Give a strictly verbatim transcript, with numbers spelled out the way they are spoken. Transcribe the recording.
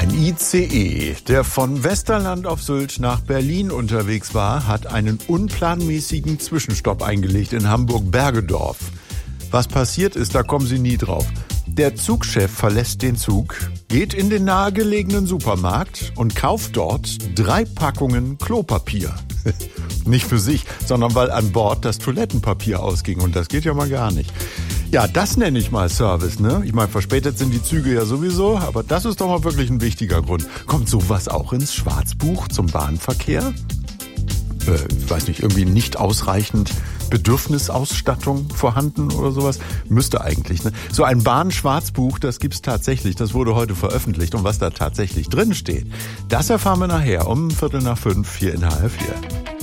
Ein I C E, der von Westerland auf Sylt nach Berlin unterwegs war, hat einen unplanmäßigen Zwischenstopp eingelegt in Hamburg-Bergedorf. Was passiert ist, da kommen Sie nie drauf. Der Zugchef verlässt den Zug, geht in den nahegelegenen Supermarkt und kauft dort drei Packungen Klopapier. Nicht für sich, sondern weil an Bord das Toilettenpapier ausging. Und das geht ja mal gar nicht. Ja, das nenne ich mal Service, ne? Ich meine, verspätet sind die Züge ja sowieso, aber das ist doch mal wirklich ein wichtiger Grund. Kommt sowas auch ins Schwarzbuch zum Bahnverkehr? Äh, ich weiß nicht, irgendwie nicht ausreichend Bedürfnisausstattung vorhanden oder sowas? Müsste eigentlich, ne? So ein Bahn-Schwarzbuch, das gibt's tatsächlich. Das wurde heute veröffentlicht. Und was da tatsächlich drin steht, das erfahren wir nachher um Viertel nach fünf hier in H R vier.